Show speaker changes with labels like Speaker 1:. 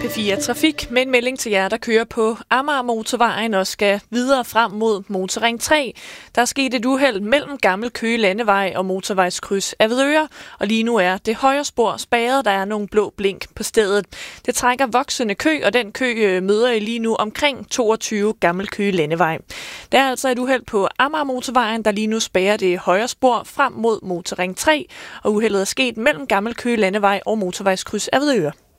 Speaker 1: P4 Trafik med en melding til jer, der kører på Amager Motorvejen og skal videre frem mod Motorring 3. Der er sket et uheld mellem Gammel Køge Landevej og motorvejskryds Avedøre, og lige nu er det højre spor spærret. Der er nogle blå blink på stedet. Det trækker voksende kø, og den kø møder I lige nu omkring 22 Gammel Køge Landevej. Der er altså et uheld på Amager Motorvejen, der lige nu spærrer det højre spor frem mod Motorring 3, og uheldet er sket mellem Gammel Køge Landevej og motorvejskryds Avedøre.